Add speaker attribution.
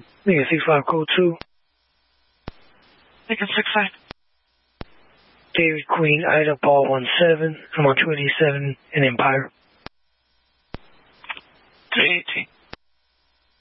Speaker 1: Nigga 65 code 2.
Speaker 2: Lincoln 65.
Speaker 1: David Queen, Ida Paul 17. I'm on 287 in Empire.
Speaker 2: 318.